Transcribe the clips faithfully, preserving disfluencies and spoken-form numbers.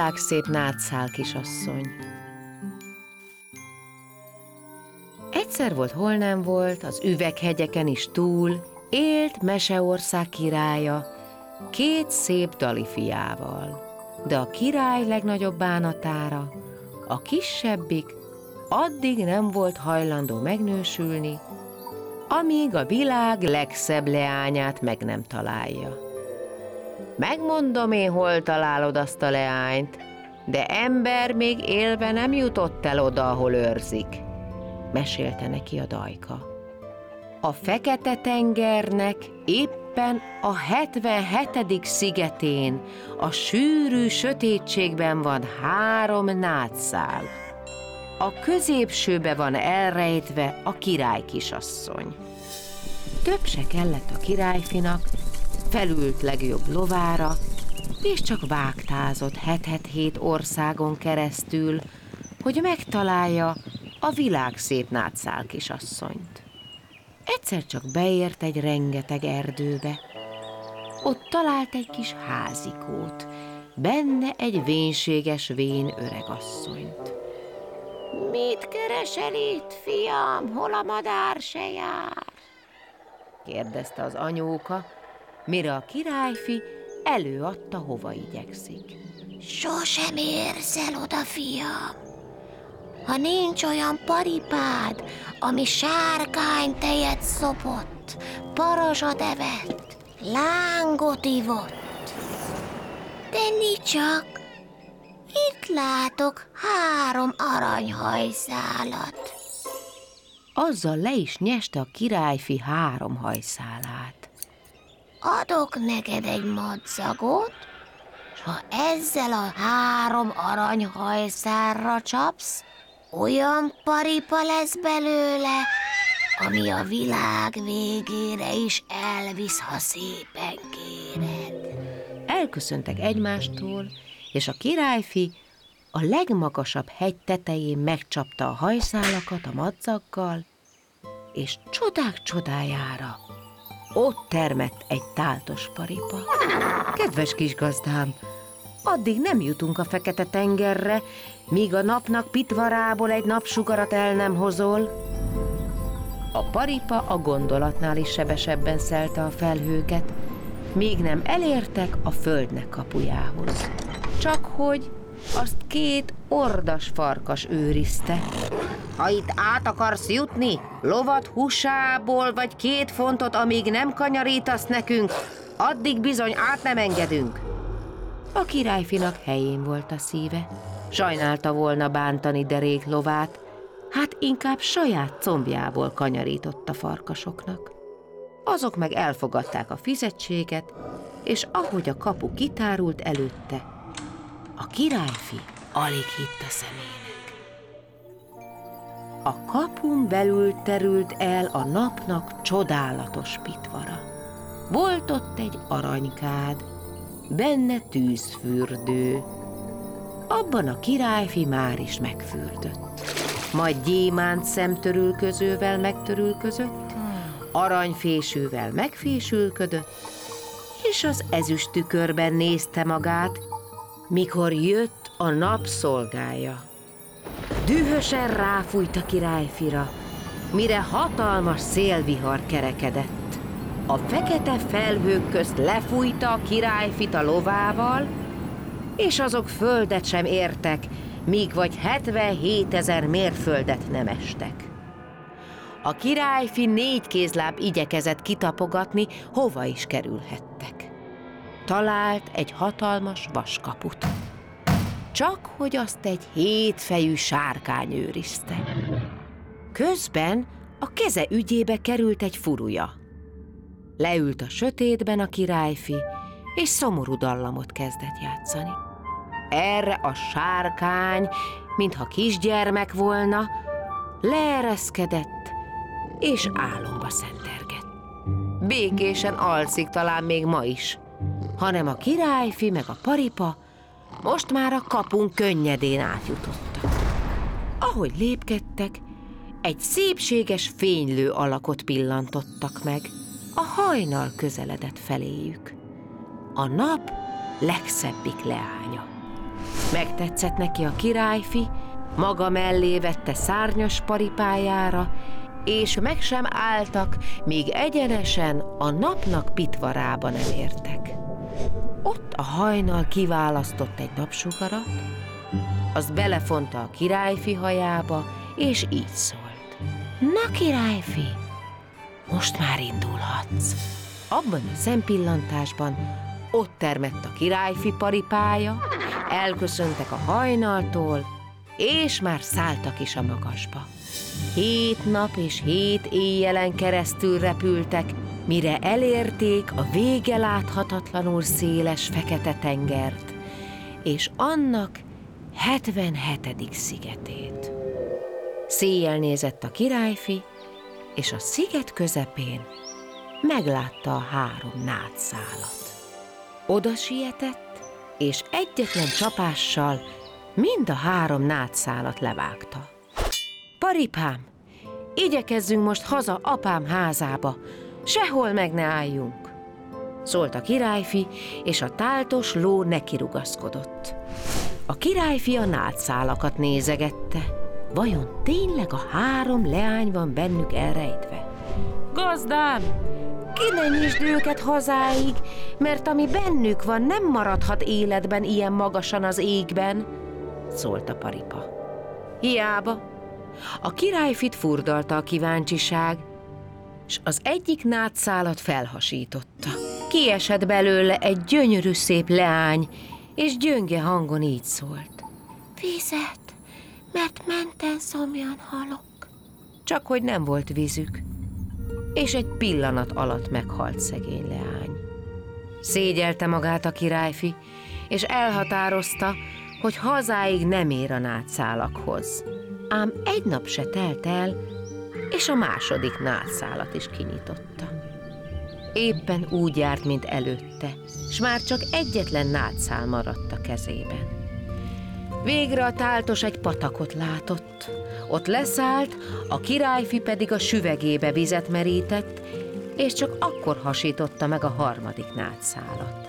Szép nátszál kisasszony. Egyszer volt, hol nem volt, az üveghegyeken is túl, élt Meseország királya, két szép dali fiával. De a király legnagyobb bánatára, a kisebbik addig nem volt hajlandó megnősülni, amíg a világ legszebb leányát meg nem találja. Megmondom én, hol találod azt a leányt, de ember még élve nem jutott el oda, ahol őrzik, mesélte neki a dajka. A Fekete-tengernek éppen a hetvenhetedik szigetén, a sűrű sötétségben van három nátszál. A középsőbe van elrejtve a király kisasszony. Több se kellett a királyfinak, felült legjobb lovára, és csak vágtázott het-het-hét országon keresztül, hogy megtalálja a világ szép nátszál kisasszonyt. Egyszer csak beért egy rengeteg erdőbe. Ott talált egy kis házikót, benne egy vénséges vén öregasszonyt. Mit keresel itt, fiam, hol a madár se jár? kérdezte az anyóka, mire a királyfi előadta, hova igyekszik. Sosem érsz el oda, fiam, ha nincs olyan paripád, ami sárkánytejet szopott, parazsat evett, lángot ivott. Tenni csak, itt látok három aranyhajszálat. Azzal le is nyeste a királyfi három hajszálát. Adok neked egy madzagot, s ha ezzel a három aranyhajszálra csapsz, olyan paripa lesz belőle, ami a világ végére is elvisz, ha szépen kéred. Elköszöntek egymástól, és a királyfi a legmagasabb hegy tetején megcsapta a hajszálakat a madzaggal, és csodák csodájára ott termett egy táltos paripa. Kedves kis gazdám, addig nem jutunk a Fekete-tengerre, míg a napnak pitvarából egy napsugarat el nem hozol. A paripa a gondolatnál is sebesebben szelte a felhőket, míg nem elértek a földnek kapujához. Csak hogy azt két ordas farkas őrizte. Ha itt át akarsz jutni, lovat húsából vagy két fontot, amíg nem kanyarítasz nekünk, addig bizony át nem engedünk. A királyfinak helyén volt a szíve. Sajnálta volna bántani derék lovát, hát inkább saját combjából kanyarított a farkasoknak. Azok meg elfogadták a fizetséget, és ahogy a kapu kitárult előtte, a királyfi alig hitt a szemének. A kapun belül terült el a napnak csodálatos pitvara. Volt ott egy aranykád, benne tűzfürdő. Abban a királyfi már is megfürdött. Majd gyémánt szemtörülközővel megtörülközött, aranyfésűvel megfésülködött, és az ezüst tükörben nézte magát, mikor jött a nap szolgája. Dühösen ráfújt a királyfira, mire hatalmas szélvihar kerekedett. A fekete felhők közt lefújta a királyfit a lovával, és azok földet sem értek, míg vagy hetvenhétezer mérföldet nem estek. A királyfi négy kézláb igyekezett kitapogatni, hova is kerülhettek. Talált egy hatalmas vaskaput. Csak hogy azt egy hétfejű sárkány őrizte. Közben a keze ügyébe került egy furúja. Leült a sötétben a királyfi, és szomorú dallamot kezdett játszani. Erre a sárkány, mintha kisgyermek volna, leereszkedett, és álomba szendergett. Békésen alszik talán még ma is, hanem a királyfi meg a paripa most már a kapun könnyedén átjutottak. Ahogy lépkedtek, egy szépséges fénylő alakot pillantottak meg, a hajnal közeledett feléjük. A nap legszebbik leánya. Megtetszett neki a királyfi, maga mellé vette szárnyas paripájára, és meg sem álltak, míg egyenesen a napnak pitvarába nem értek. Ott a hajnal kiválasztott egy napsugarat, azt belefonta a királyfi hajába, és így szólt: Na, királyfi, most már indulhatsz. Abban a szempillantásban ott termett a királyfi paripája, elköszöntek a hajnaltól, és már szálltak is a magasba. Hét nap és hét éjjelen keresztül repültek, mire elérték a vége láthatatlanul széles fekete tengert, és annak hetvenhetedik szigetét. Széjjel nézett a királyfi, és a sziget közepén meglátta a három nádszálat. Oda sietett, és egyetlen csapással mind a három nádszálat levágta. Paripám, igyekezzünk most haza apám házába, sehol meg ne álljunk, szólt a királyfi, és a táltos ló nekirugaszkodott. A királyfi a nádszálakat nézegette, vajon tényleg a három leány van bennük elrejtve? Gazdám, ki ne nyisd őket hazáig, mert ami bennük van, nem maradhat életben ilyen magasan az égben, szólt a paripa. Hiába. A királyfit furdalta a kíváncsiság, s az egyik nádszálat felhasította. Kiesett belőle egy gyönyörű szép leány, és gyönge hangon így szólt: Vizet, mert menten szomjan halok. Csak hogy nem volt vízük, és egy pillanat alatt meghalt szegény leány. Szégyelte magát a királyfi, és elhatározta, hogy hazáig nem ér a nádszálakhoz. Ám egy nap se telt el, és a második nádszálat is kinyitotta. Éppen úgy járt, mint előtte, s már csak egyetlen nádszál maradt a kezében. Végre a táltos egy patakot látott. Ott leszállt, a királyfi pedig a süvegébe vizet merített, és csak akkor hasította meg a harmadik nádszálat.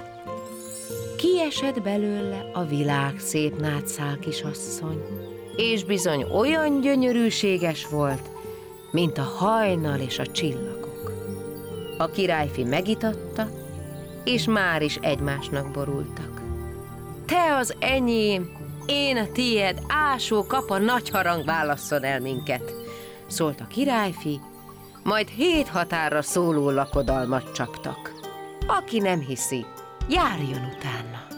Kiesett belőle a világ szép nádszál kisasszony, és bizony olyan gyönyörűséges volt, mint a hajnal és a csillagok. A királyfi megitatta, és már is egymásnak borultak. Te az enyém, én a tiéd, ásó kapa nagy harang válasszon el minket, szólt a királyfi, majd hét határra szóló lakodalmat csaptak. Aki nem hiszi, járjon utána.